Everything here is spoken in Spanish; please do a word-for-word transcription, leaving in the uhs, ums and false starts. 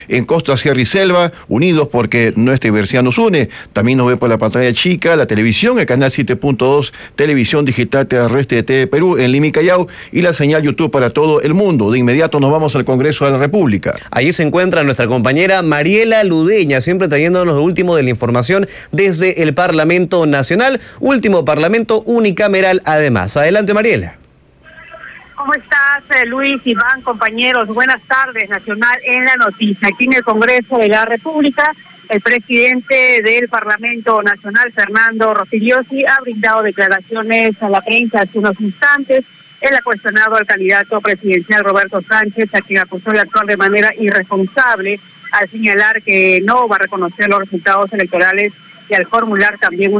En Costa, Sierra y Selva, unidos porque nuestra diversidad nos une. También nos ve por la pantalla chica, la televisión, el canal siete punto dos, televisión digital terrestre de T V Perú, en Lima y Callao, y la señal YouTube para todo el mundo. De inmediato nos vamos al Congreso de la República. Allí se encuentra nuestra compañera Mariela Ludeña, siempre trayéndonos lo último de la información desde el Parlamento Nacional, último Parlamento unicameral además. Adelante, Mariela. ¿Cómo estás, Luis, Iván, compañeros? Buenas tardes, Nacional en la noticia. Aquí en el Congreso de la República, el presidente del Parlamento Nacional, Fernando Rospigliosi, ha brindado declaraciones a la prensa hace unos instantes. Él ha cuestionado al candidato presidencial Roberto Sánchez, a quien acusó de actuar de manera irresponsable al señalar que no va a reconocer los resultados electorales y al formular también una